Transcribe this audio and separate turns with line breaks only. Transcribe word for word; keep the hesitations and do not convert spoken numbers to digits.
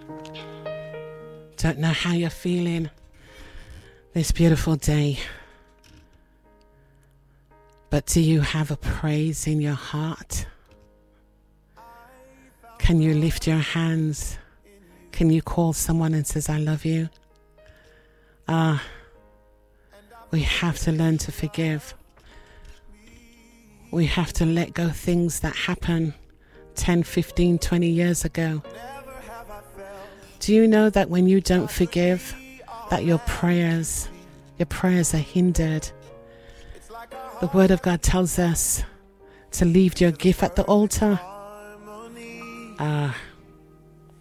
Don't know how you're feeling this beautiful day, but do you have a praise in your heart? Can you lift your hands? Can you call someone and says, I love you? Ah, we have to learn to forgive. We have to let go things that happened ten, fifteen, twenty years ago. Do you know that when you don't forgive, that your prayers, your prayers are hindered? The Word of God tells us to leave your gift at the altar. Ah,